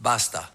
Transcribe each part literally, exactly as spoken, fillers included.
Basta.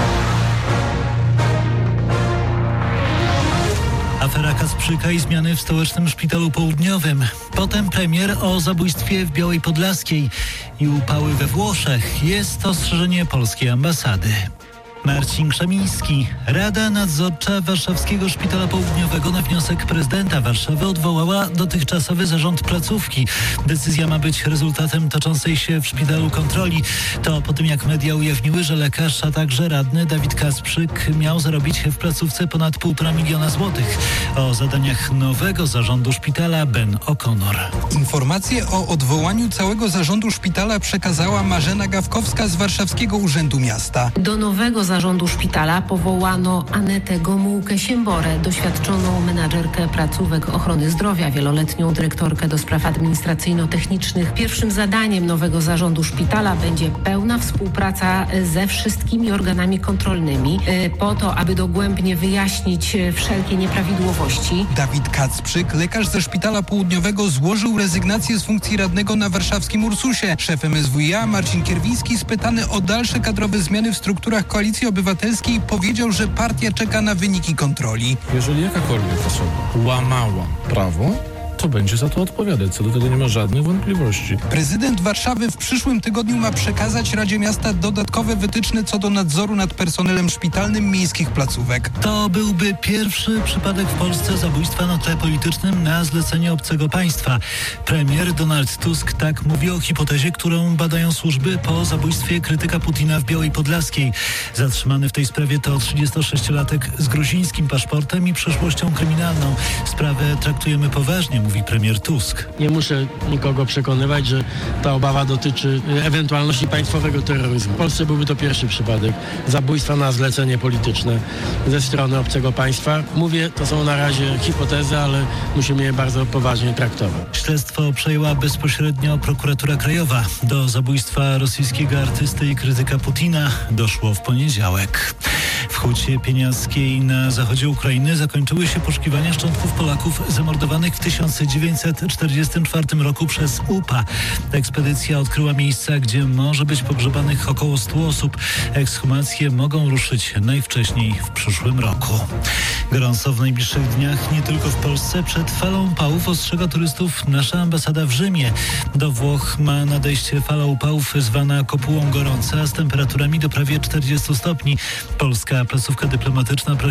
Afera Kasprzyka i zmiany w stołecznym szpitalu południowym. Potem premier o zabójstwie w Białej Podlaskiej i upały we Włoszech. Jest ostrzeżenie polskiej ambasady. Marcin Krzemiński. Rada Nadzorcza Warszawskiego Szpitala Południowego na wniosek prezydenta Warszawy odwołała dotychczasowy zarząd placówki. Decyzja ma być rezultatem toczącej się w szpitalu kontroli. To po tym, jak media ujawniły, że lekarz, a także radny Dawid Kasprzyk miał zarobić w placówce ponad półtora miliona złotych. O zadaniach nowego zarządu szpitala Ben O'Connor. Informację o odwołaniu całego zarządu szpitala przekazała Marzena Gawkowska z Warszawskiego Urzędu Miasta. Do nowego zarządu szpitala powołano Anetę Gomułkę-Siemborę, doświadczoną menadżerkę placówek ochrony zdrowia, wieloletnią dyrektorkę do spraw administracyjno-technicznych. Pierwszym zadaniem nowego zarządu szpitala będzie pełna współpraca ze wszystkimi organami kontrolnymi po to, aby dogłębnie wyjaśnić wszelkie nieprawidłowości. Dawid Kasprzyk, lekarz ze Szpitala Południowego, złożył rezygnację z funkcji radnego na warszawskim Ursusie. Szefem S W i A Marcin Kierwiński, spytany o dalsze kadrowe zmiany w strukturach Koalicji Obywatelskiej, powiedział, że partia czeka na wyniki kontroli. Jeżeli jakakolwiek osoba łamała prawo, to będzie za to odpowiadać. Co do tego nie ma żadnych wątpliwości. Prezydent Warszawy w przyszłym tygodniu ma przekazać Radzie Miasta dodatkowe wytyczne co do nadzoru nad personelem szpitalnym miejskich placówek. To byłby pierwszy przypadek w Polsce zabójstwa na tle politycznym na zlecenie obcego państwa. Premier Donald Tusk tak mówi o hipotezie, którą badają służby po zabójstwie krytyka Putina w Białej Podlaskiej. Zatrzymany w tej sprawie to trzydziestosześciolatek z gruzińskim paszportem i przeszłością kryminalną. Sprawę traktujemy poważnie, mówi premier Tusk. Nie muszę nikogo przekonywać, że ta obawa dotyczy ewentualności państwowego terroryzmu. W Polsce byłby to pierwszy przypadek zabójstwa na zlecenie polityczne ze strony obcego państwa. Mówię, to są na razie hipotezy, ale musimy je bardzo poważnie traktować. Śledztwo przejęła bezpośrednio prokuratura krajowa. Do zabójstwa rosyjskiego artysty i krytyka Putina doszło w poniedziałek. W Hucie Pieniackiej na zachodzie Ukrainy zakończyły się poszukiwania szczątków Polaków zamordowanych w tysiąc dziewięćset czterdziestym czwartym roku przez U P A. Ekspedycja odkryła miejsca, gdzie może być pogrzebanych około stu osób. Ekshumacje mogą ruszyć najwcześniej w przyszłym roku. Gorąco w najbliższych dniach nie tylko w Polsce. Przed falą upałów ostrzega turystów nasza ambasada w Rzymie. Do Włoch ma nadejście fala upałów zwana kopułą gorąca z temperaturami do prawie czterdziestu stopni. Polska placówka dyplomatyczna